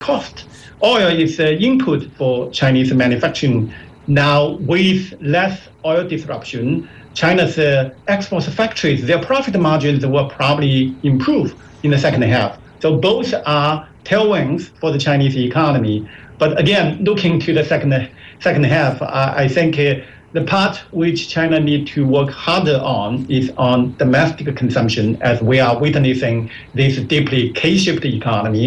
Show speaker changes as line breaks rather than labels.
cost. Oil is an input for Chinese manufacturing. Now, with less oil disruption, China's export factories, their profit margins will probably improve in the second half. So both are tailwinds for the Chinese economy. But again, looking to the second half, I think the part which China needs to work harder on is on domestic consumption, as we are witnessing this deeply K-shaped economy.